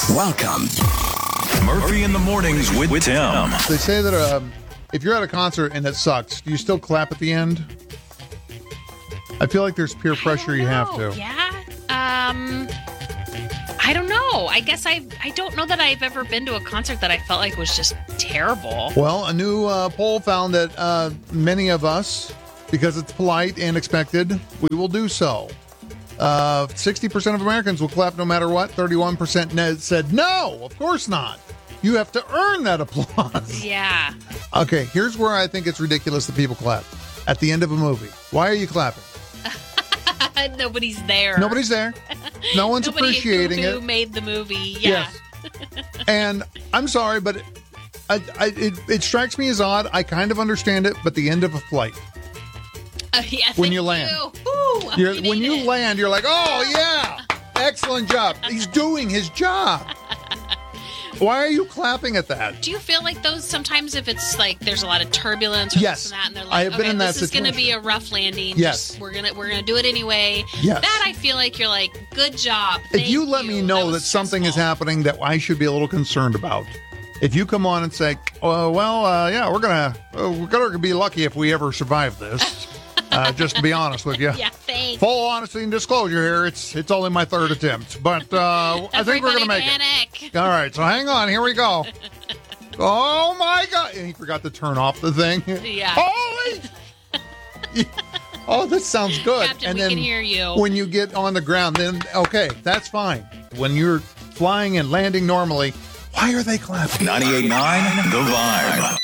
Welcome. Murphy in the Mornings with Tim. They say that if you're at a concert and it sucks, do you still clap at the end? I feel like there's peer pressure you have to. Yeah. I don't know. I guess I don't know that I've ever been to a concert that I felt like was just terrible. Well, a new poll found that many of us, because it's polite and expected, we will do so. 60% of Americans will clap no matter what. 31% said no, of course not. You have to earn that applause. Yeah. Okay, here's where I think it's ridiculous that people clap. At the end of a movie. Why are you clapping? Nobody's there. Nobody's there. No one's appreciating who it. made the movie. Yeah. Yes. And I'm sorry, but it strikes me as odd. I kind of understand it, but the end of a flight. Yeah, When you land. When you land, you're like, oh, yeah, excellent job. He's doing his job. Why are you clapping at that? Do you feel like those sometimes if it's like there's a lot of turbulence or Yes. this and that, and they're like, I have been in that this is going to be situation. a rough landing. Yes. Just, we're gonna do it anyway. Yes. That I feel like you're like, good job. If you Thank let me know that was something is stressful. happening that I should be a little concerned about, if you come on and say, yeah, we're gonna be lucky if we ever survive this. Just to be honest with you. Yeah, thanks. Full honesty and disclosure here. It's only my third attempt, but I think we're gonna make it. All right, so hang on. Here we go. Oh my God! And he forgot to turn off the thing. Yeah. Holy! Oh, this sounds good. Captain, and we then can hear you. when you get on the ground, then okay, that's fine. When you're flying and landing normally, why are they clapping? 98.9 The Vibe.